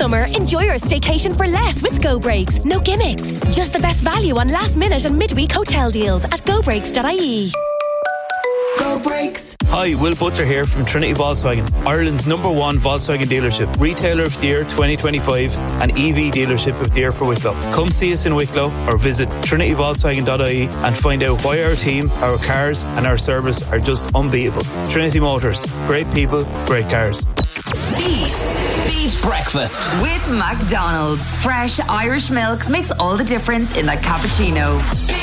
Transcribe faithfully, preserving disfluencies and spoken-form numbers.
summer, enjoy your staycation for less with Go Breaks. No gimmicks. Just the best value on last minute and midweek hotel deals at go breaks dot I E. Go Breaks. Hi, Will Butler here from Trinity Volkswagen, Ireland's number one Volkswagen dealership, retailer of the year twenty twenty-five and E V dealership of the year for Wicklow. Come see us in Wicklow or visit trinity volkswagen dot I E and find out why our team, our cars and our service are just unbeatable. Trinity Motors, great people, great cars. Beat. Beat breakfast. With McDonald's. Fresh Irish milk makes all the difference in a cappuccino.